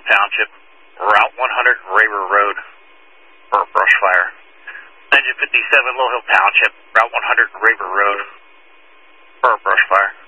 Township, Route 100, Raver Road, for a brush fire. Engine 57, Low Hill Township, Route 100, Raver Road, for a brush fire.